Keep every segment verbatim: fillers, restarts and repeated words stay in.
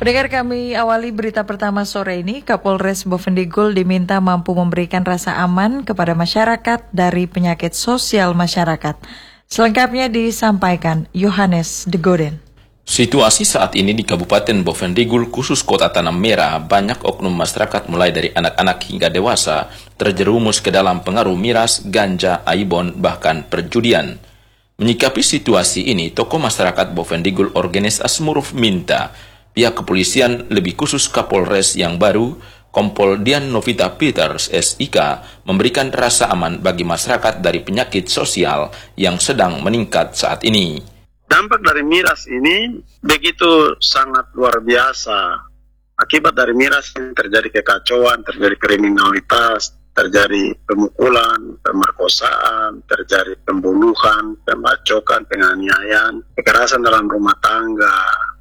Pendengar, kami awali berita pertama sore ini. Kapolres Bovendigul diminta mampu memberikan rasa aman kepada masyarakat dari penyakit sosial masyarakat. Selengkapnya disampaikan Yohanes De Goden. Situasi saat ini di Kabupaten Bovendigul khusus Kota Tanah Merah, banyak oknum masyarakat mulai dari anak-anak hingga dewasa terjerumus ke dalam pengaruh miras, ganja, aibon, bahkan perjudian. Menyikapi situasi ini, tokoh masyarakat Bovendigul Organis Asmuruf minta pihak kepolisian, lebih khusus Kapolres yang baru, Kompol Dian Novita Peters S I K, memberikan rasa aman bagi masyarakat dari penyakit sosial yang sedang meningkat saat ini. Dampak dari miras ini begitu sangat luar biasa. Akibat dari miras ini terjadi kekacauan, terjadi kriminalitas, terjadi pemukulan, pemerkosaan, terjadi pembunuhan, pembacokan, penganiayaan, kekerasan dalam rumah tangga,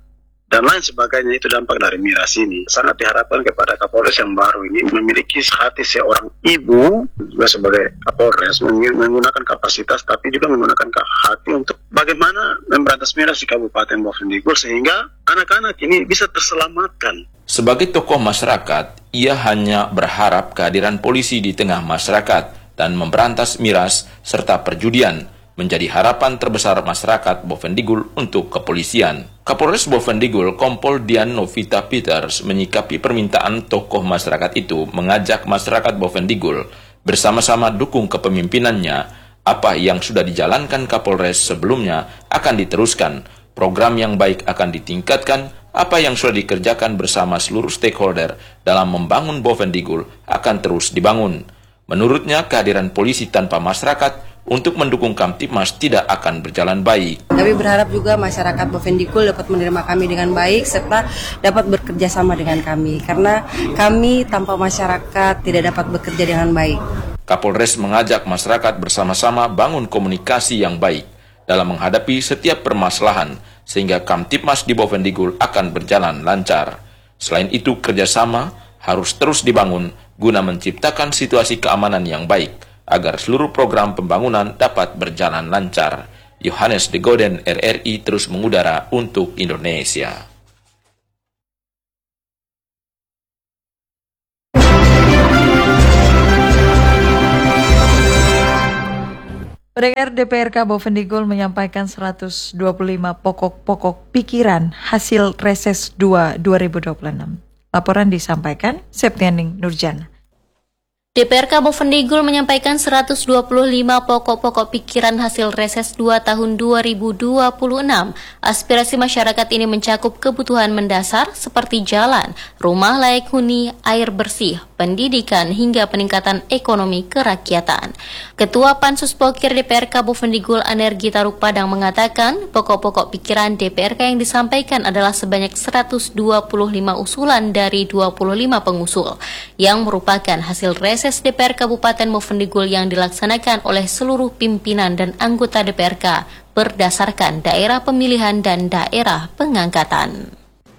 dan lain sebagainya. Itu dampak dari miras ini. Sangat diharapkan kepada Kapolres yang baru ini memiliki hati seorang ibu juga sebagai Kapolres, menggunakan kapasitas tapi juga menggunakan hati untuk bagaimana memberantas miras di Kabupaten Bovendigul sehingga anak-anak ini bisa terselamatkan. Sebagai tokoh masyarakat, ia hanya berharap kehadiran polisi di tengah masyarakat dan memberantas miras serta perjudian menjadi harapan terbesar masyarakat Bovendigul untuk kepolisian. Kapolres Bovendigul Kompol Dian Novita Peters menyikapi permintaan tokoh masyarakat itu, mengajak masyarakat Bovendigul bersama-sama dukung kepemimpinannya. Apa yang sudah dijalankan Kapolres sebelumnya akan diteruskan, program yang baik akan ditingkatkan, apa yang sudah dikerjakan bersama seluruh stakeholder dalam membangun Bovendigul akan terus dibangun. Menurutnya, kehadiran polisi tanpa masyarakat untuk mendukung Kamtibmas tidak akan berjalan baik. Kami berharap juga masyarakat Bovendigul dapat menerima kami dengan baik serta dapat bekerja sama dengan kami, karena kami tanpa masyarakat tidak dapat bekerja dengan baik. Kapolres mengajak masyarakat bersama-sama bangun komunikasi yang baik dalam menghadapi setiap permasalahan sehingga Kamtibmas di Bovendigul akan berjalan lancar. Selain itu, kerjasama harus terus dibangun guna menciptakan situasi keamanan yang baik agar seluruh program pembangunan dapat berjalan lancar. Yohanes De Goden, R R I, terus mengudara untuk Indonesia. Pendengar, D P R K Bovendigul menyampaikan seratus dua puluh lima pokok-pokok pikiran hasil Reses dua dua ribu dua puluh enam. Laporan disampaikan Septianing Nurjana. D P R K Bovendigul menyampaikan seratus dua puluh lima pokok-pokok pikiran hasil Reses dua tahun dua ribu dua puluh enam. Aspirasi masyarakat ini mencakup kebutuhan mendasar seperti jalan, rumah layak huni, air bersih, pendidikan, hingga peningkatan ekonomi kerakyatan. Ketua Pansus Pokir D P R K Bovendigul Anergi Taruk Padang mengatakan pokok-pokok pikiran D P R K yang disampaikan adalah sebanyak seratus dua puluh lima usulan dari dua puluh lima pengusul yang merupakan hasil Reses D P R Kabupaten Bovendigul yang dilaksanakan oleh seluruh pimpinan dan anggota D P R K berdasarkan daerah pemilihan dan daerah pengangkatan.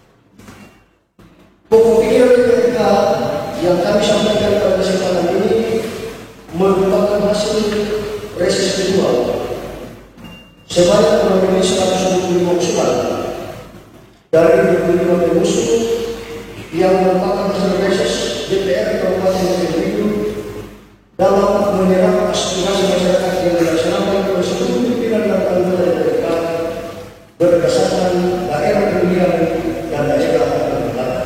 Pokok pikiran D P R K yang kami sampaikan pada kesempatan ini merupakan hasil Reses kedua sebanyak kurang lebih seratus dua puluh lima usulan dari dua puluh lima pengusul yang merupakan hasil Reses D P R Kabupaten Bovendigul dalam menyerap aspirasi masyarakat yang dilaksanakan oleh seluruh pimpinan dan anggota D P R K berdasarkan daerah pemilihan dan daerah pengangkatan.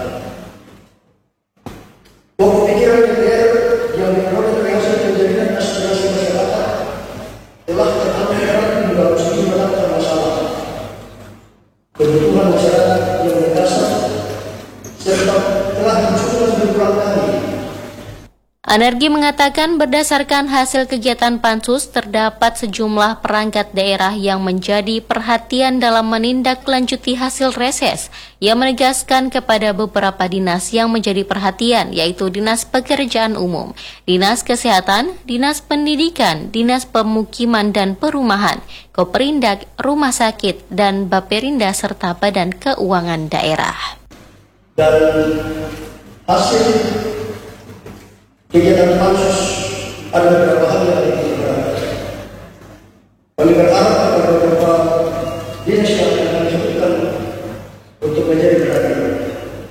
Pokok pikiran D P R yang diperoleh dari hasil penjadian aspirasi masyarakat telah terhambat dalam sejumlah daftar masalah, kebutuhan masyarakat yang mendasar, serta telah diusulkan berulang kali. Anergi mengatakan berdasarkan hasil kegiatan Pansus terdapat sejumlah perangkat daerah yang menjadi perhatian dalam menindaklanjuti hasil Reses. Ia menegaskan kepada beberapa dinas yang menjadi perhatian, yaitu Dinas Pekerjaan Umum, Dinas Kesehatan, Dinas Pendidikan, Dinas Pemukiman dan Perumahan, Koperindak, Rumah Sakit, dan Baperinda serta Badan Keuangan Daerah. Dan hasil kegiatan Pansus ada beberapa hal yang diperhatikan. Kami berharap agar beberapa dinas yang akan disebutkan untuk menjadi perhatian.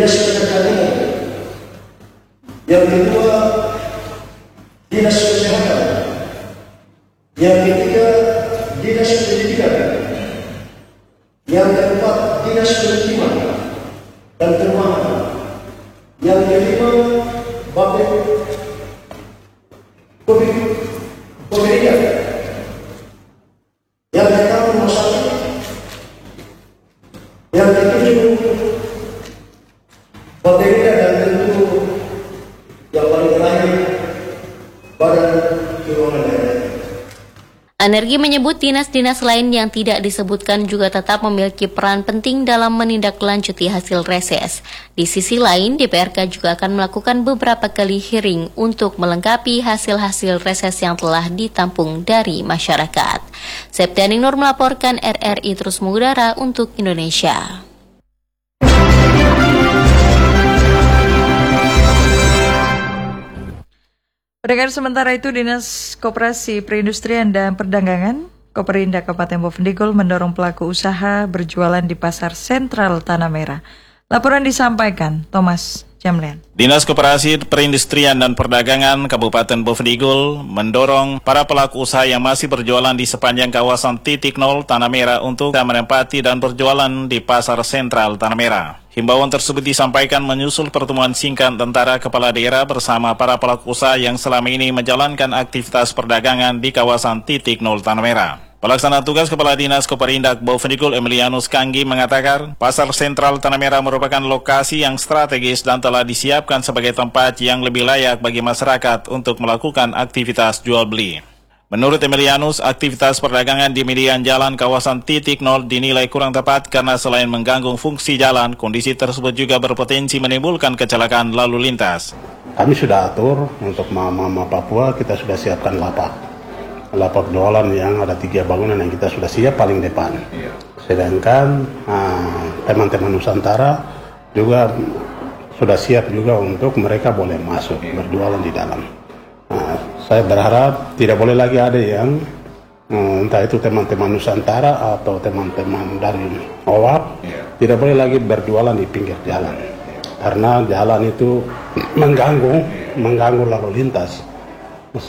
Dinas Pertanian. Yang kedua, Dinas Kesehatan. Yang ketiga, Dinas Pendidikan. Yang keempat, Dinas Pemukiman dan Perumahan. Yang kelima, Bapek Pemerintah. Yang keenam, Rumah Sakit. Yang ketujuh, Bapeda, dan tentu yang paling terakhir, Badan Keuangan Daerah. Anergi menyebut dinas-dinas lain yang tidak disebutkan juga tetap memiliki peran penting dalam menindaklanjuti hasil reses. Di sisi lain, D P R K juga akan melakukan beberapa kali hearing untuk melengkapi hasil-hasil reses yang telah ditampung dari masyarakat. Septiani Nur melaporkan, R R I terus mengudara untuk Indonesia. Pendengar, sementara itu Dinas Koperasi Perindustrian dan Perdagangan Koperinda Kabupaten Bovendigul mendorong pelaku usaha berjualan di Pasar Sentral Tanah Merah. Laporan disampaikan Thomas Jamlian. Dinas Koperasi Perindustrian dan Perdagangan Kabupaten Bovendigul mendorong para pelaku usaha yang masih berjualan di sepanjang kawasan titik nol Tanah Merah untuk menempati dan berjualan di Pasar Sentral Tanah Merah. Himbauan tersebut disampaikan menyusul pertemuan singkat antara kepala daerah bersama para pelaku usaha yang selama ini menjalankan aktivitas perdagangan di kawasan titik nol Tanah Merah. Pelaksana tugas Kepala Dinas Koperindak Bovendigul Emilianus Kanggi mengatakan, Pasar Sentral Tanah Merah merupakan lokasi yang strategis dan telah disiapkan sebagai tempat yang lebih layak bagi masyarakat untuk melakukan aktivitas jual beli. Menurut Emilianus, aktivitas perdagangan di median jalan kawasan titik nol dinilai kurang tepat karena selain mengganggu fungsi jalan, kondisi tersebut juga berpotensi menimbulkan kecelakaan lalu lintas. Kami sudah atur untuk Mama Papua, kita sudah siapkan lapak. Lapak jualan yang ada tiga bangunan yang kita sudah siap paling depan. Sedangkan uh, teman-teman Nusantara juga sudah siap juga untuk mereka boleh masuk berjualan di dalam. Nah, saya berharap tidak boleh lagi ada yang um, entah itu teman-teman Nusantara atau teman-teman dari O W A P tidak boleh lagi berjualan di pinggir jalan karena jalan itu mengganggu mengganggu lalu lintas.